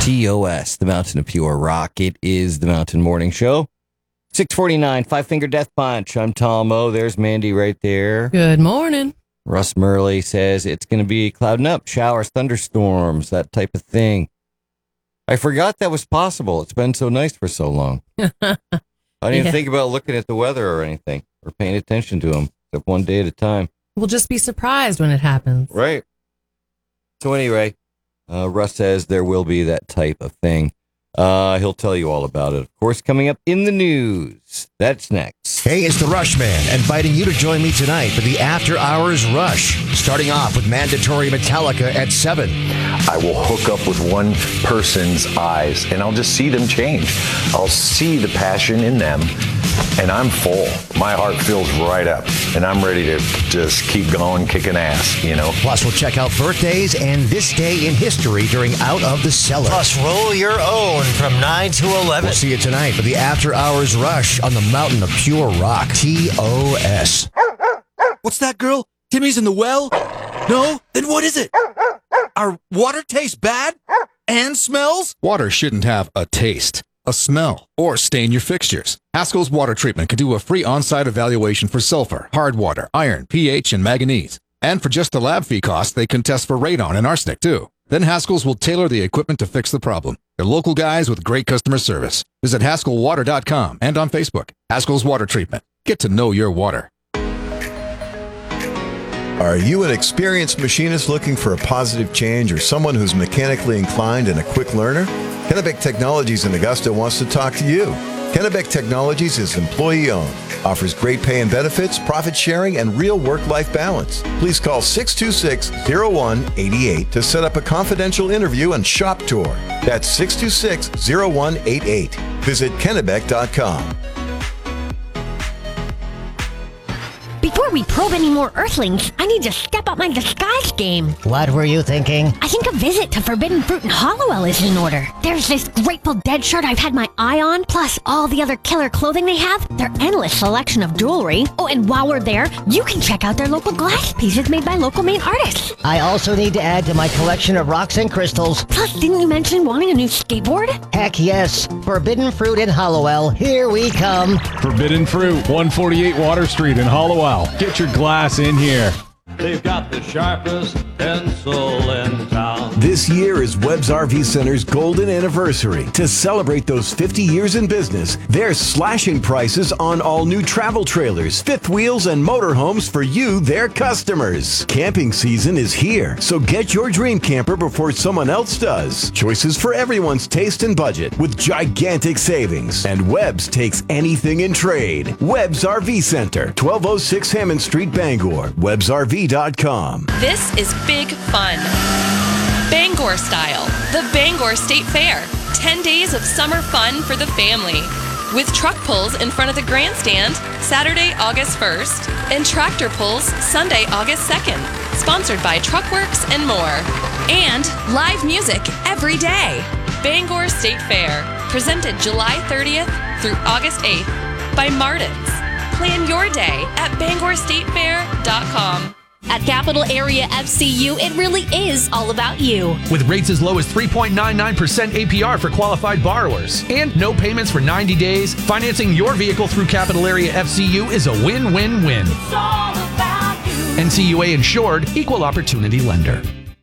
TOS, the Mountain of Pure Rock. It is the Mountain Morning Show. 649, Five Finger Death Punch. I'm Tom O. There's Mandy right there. Good morning. Russ Murley says it's going to be clouding up, showers, thunderstorms, that type of thing. I forgot that was possible. It's been so nice for so long. I didn't even think about looking at the weather or anything or paying attention to them, except one day at a time. We'll just be surprised when it happens. Right. So anyway, Russ says there will be that type of thing. He'll tell you all about it, of course, coming up in the news. That's next. Hey, it's the Rush Man, inviting you to join me tonight for the After Hours Rush, starting off with mandatory Metallica at 7. I will hook up with one person's eyes, and I'll just see them change. I'll see the passion in them, and I'm full. My heart fills right up, and I'm ready to just keep going, kicking ass, you know. Plus, we'll check out birthdays and this day in history during Out of the Cellar. Plus, roll your own from 9 to 11. We'll see you tonight for the After Hours Rush on the Mountain of Pure Rock, TOS. What's that, girl? Timmy's in the well? No? Then what is it? Our water tastes bad? And smells? Water shouldn't have a taste, a smell, or stain your fixtures. Haskell's Water Treatment can do a free on-site evaluation for sulfur, hard water, iron, pH, and manganese. And for just the lab fee cost, they can test for radon and arsenic, too. Then Haskell's will tailor the equipment to fix the problem. They're local guys with great customer service. Visit HaskellWater.com and on Facebook. Haskell's Water Treatment. Get to know your water. Are you an experienced machinist looking for a positive change or someone who's mechanically inclined and a quick learner? Kennebec Technologies in Augusta wants to talk to you. Kennebec Technologies is employee-owned, offers great pay and benefits, profit sharing, and real work-life balance. Please call 626-0188 to set up a confidential interview and shop tour. That's 626-0188. Visit Kennebec.com. Before we probe any more Earthlings, I need to step up my disguise game. What were you thinking? I think a visit to Forbidden Fruit in Hollowell is in order. There's this Grateful Dead shirt I've had my eye on, plus all the other killer clothing they have, their endless selection of jewelry. Oh, and while we're there, you can check out their local glass pieces made by local made artists. I also need to add to my collection of rocks and crystals. Plus, didn't you mention wanting a new skateboard? Heck yes. Forbidden Fruit in Hollowell. Here we come. Forbidden Fruit, 148 Water Street in Hollowell. Get your glass in here. They've got the sharpest pencil in town. This year is Webb's RV Center's golden anniversary. To celebrate those 50 years in business, they're slashing prices on all new travel trailers, fifth wheels, and motorhomes for you, their customers. Camping season is here, so get your dream camper before someone else does. Choices for everyone's taste and budget with gigantic savings. And Webb's takes anything in trade. Webb's RV Center, 1206 Hammond Street, Bangor. WebbsRV.com. This is big fun. Bangor style, the Bangor State Fair. 10 days of summer fun for the family. With truck pulls in front of the grandstand Saturday, August 1st, and tractor pulls Sunday, August 2nd. Sponsored by Truckworks and more. And live music every day. Bangor State Fair. Presented July 30th through August 8th by Martin's. Plan your day at BangorStateFair.com. At Capital Area FCU, it really is all about you. With rates as low as 3.99% APR for qualified borrowers and no payments for 90 days, financing your vehicle through Capital Area FCU is a win-win-win. It's all about you. NCUA insured, equal opportunity lender.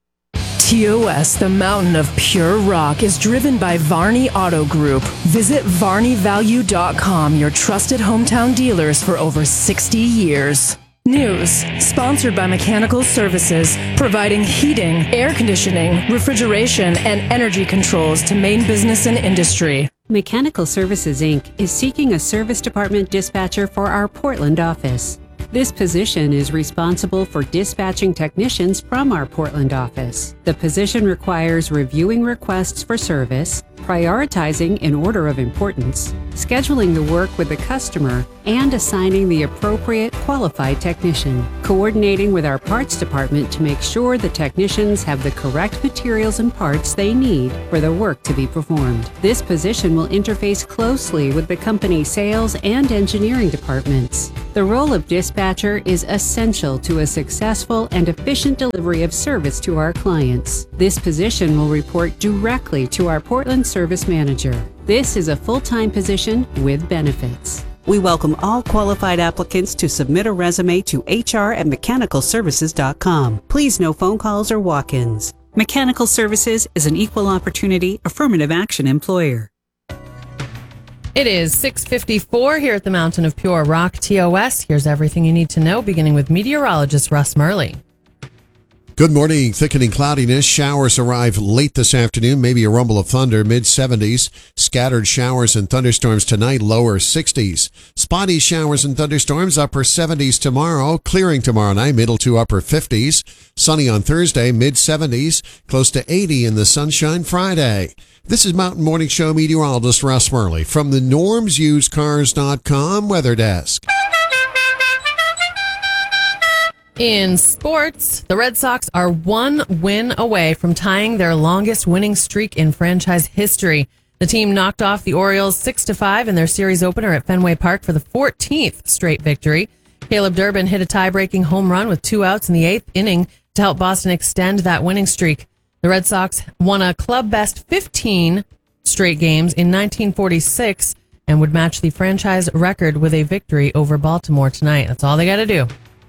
TOS, the Mountain of Pure Rock, is driven by Varney Auto Group. Visit VarneyValue.com, your trusted hometown dealers for over 60 years. News, sponsored by Mechanical Services, providing heating, air conditioning, refrigeration, and energy controls to Maine business and industry. Mechanical Services, Inc. is seeking a service department dispatcher for our Portland office. This position is responsible for dispatching technicians from our Portland office. The position requires reviewing requests for service, prioritizing in order of importance, scheduling the work with the customer, and assigning the appropriate qualified technician, coordinating with our parts department to make sure the technicians have the correct materials and parts they need for the work to be performed. This position will interface closely with the company's sales and engineering departments. The role of dispatcher is essential to a successful and efficient delivery of service to our clients. This position will report directly to our Portland service manager. This is a full-time position with benefits. We welcome all qualified applicants to submit a resume to hr@mechanicalservices.com. Please no phone calls or walk-ins. Mechanical Services is an equal opportunity affirmative action employer. It is 6:54 here at the Mountain of Pure Rock, TOS. Here's everything you need to know, beginning with meteorologist Russ Murley. Good morning. Thickening cloudiness. Showers arrive late this afternoon. Maybe a rumble of thunder. Mid-70s. Scattered showers and thunderstorms tonight. Lower 60s. Spotty showers and thunderstorms. Upper 70s tomorrow. Clearing tomorrow night. Middle to upper 50s. Sunny on Thursday. Mid-70s. Close to 80 in the sunshine Friday. This is Mountain Morning Show meteorologist Russ Murley from the normsusedcars.com weather desk. In sports, the Red Sox are one win away from tying their longest winning streak in franchise history. The team knocked off the Orioles 6-5 in their series opener at Fenway Park for the 14th straight victory. Caleb Durbin hit a tie-breaking home run with 2 outs in the 8th inning to help Boston extend that winning streak. The Red Sox won a club-best 15 straight games in 1946 and would match the franchise record with a victory over Baltimore tonight. That's all they got to do.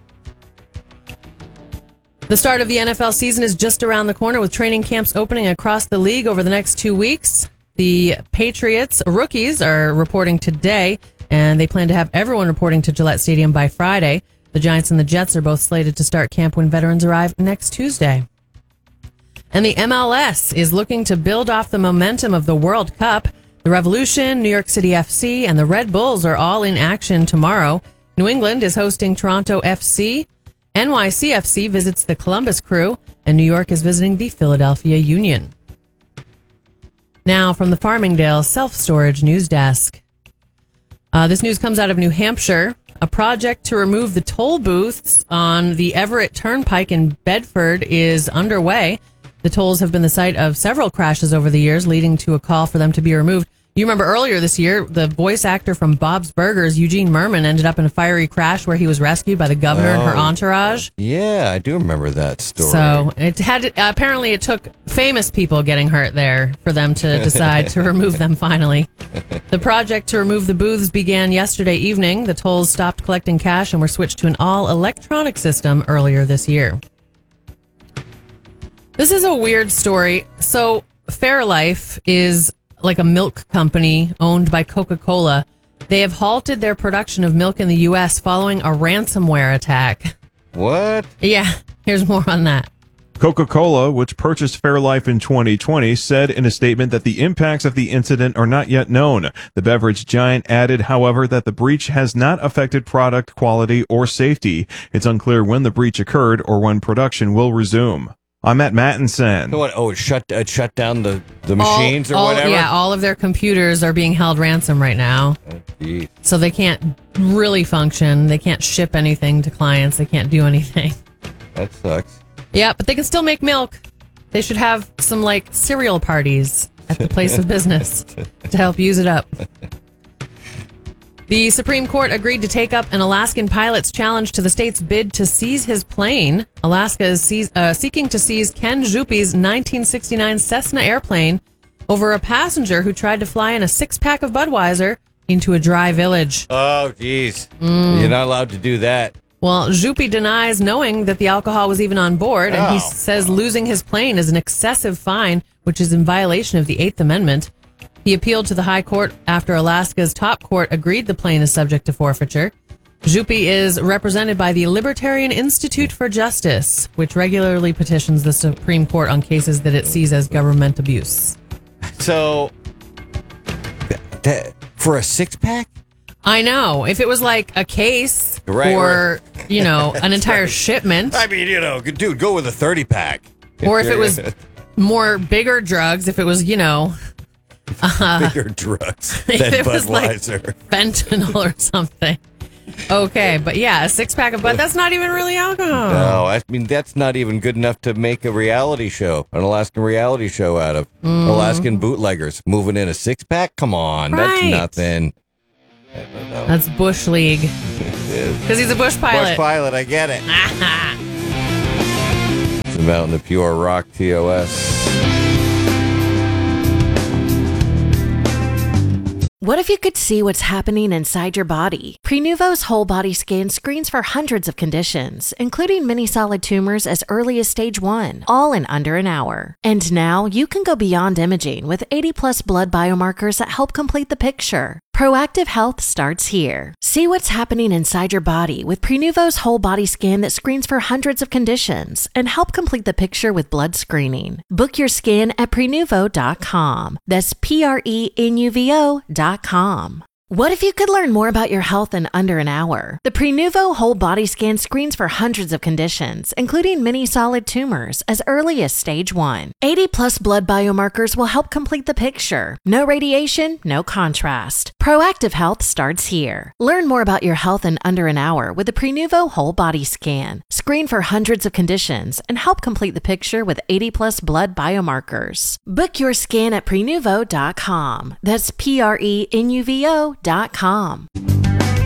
The start of the NFL season is just around the corner with training camps opening across the league over the next 2 weeks. The Patriots rookies are reporting today, and they plan to have everyone reporting to Gillette Stadium by Friday. The Giants and the Jets are both slated to start camp when veterans arrive next Tuesday. And the MLS is looking to build off the momentum of the World Cup. The Revolution, New York City FC, and the Red Bulls are all in action tomorrow. New England is hosting Toronto FC. NYCFC visits the Columbus Crew, and New York is visiting the Philadelphia Union. Now from the Farmingdale Self-Storage News Desk. This news comes out of New Hampshire. A project to remove the toll booths on the Everett Turnpike in Bedford is underway. The tolls have been the site of several crashes over the years, leading to a call for them to be removed. You remember earlier this year, the voice actor from Bob's Burgers, Eugene Merman, ended up in a fiery crash where he was rescued by the governor and her entourage. Yeah, I do remember that story. So apparently it took famous people getting hurt there for them to decide to remove them finally. The project to remove the booths began yesterday evening. The tolls stopped collecting cash and were switched to an all-electronic system earlier this year. This is a weird story. So Fairlife is like a milk company owned by Coca-Cola. They have halted their production of milk in the U.S. following a ransomware attack. What? Yeah, here's more on that. Coca-Cola, which purchased Fairlife in 2020, said in a statement that the impacts of the incident are not yet known. The beverage giant added, however, that the breach has not affected product quality or safety. It's unclear when the breach occurred or when production will resume. I'm at Mattinson. So what? Oh, it shut down the machines or whatever? Yeah, all of their computers are being held ransom right now. Oh, so they can't really function. They can't ship anything to clients. They can't do anything. That sucks. Yeah, but they can still make milk. They should have some cereal parties at the place of business to help use it up. The Supreme Court agreed to take up an Alaskan pilot's challenge to the state's bid to seize his plane. Alaska is seeking to seize Ken Juppie's 1969 Cessna airplane over a passenger who tried to fly in a 6-pack of Budweiser into a dry village. Oh, geez. You're not allowed to do that. Well, Juppie denies knowing that the alcohol was even on board, and he says losing his plane is an excessive fine, which is in violation of the 8th Amendment. He appealed to the High Court after Alaska's top court agreed the plane is subject to forfeiture. Juppie is represented by the Libertarian Institute for Justice, which regularly petitions the Supreme Court on cases that it sees as government abuse. So, for a 6-pack? I know. If it was like a case or, an entire shipment. I mean, dude, go with a 30-pack. Or if it was more bigger drugs, if it was, bigger drugs than It was like Budweiser. fentanyl or something. Okay, but yeah, a 6-pack of Bud, that's not even really alcohol. No, I mean, that's not even good enough to make a reality show, an Alaskan reality show out of. Alaskan bootleggers moving in a 6-pack? Come on, that's Right. nothing. That's Bush League. Because he's a Bush pilot. Bush pilot, I get it. It's a Mountain of Pure Rock TOS. What if you could see what's happening inside your body? Prenuvo's whole body scan screens for hundreds of conditions, including many solid tumors as early as stage 1, all in under an hour. And now you can go beyond imaging with 80+ blood biomarkers that help complete the picture. Proactive health starts here. See what's happening inside your body with Prenuvo's whole body scan that screens for hundreds of conditions and help complete the picture with blood screening. Book your scan at Prenuvo.com. That's Prenuvo.com. What if you could learn more about your health in under an hour? The Prenuvo whole body scan screens for hundreds of conditions, including many solid tumors, as early as stage 1. 80+ blood biomarkers will help complete the picture. No radiation, no contrast. Proactive health starts here. Learn more about your health in under an hour with the Prenuvo whole body scan. Screen for hundreds of conditions and help complete the picture with 80+ blood biomarkers. Book your scan at Prenuvo.com. That's Prenuvo.com.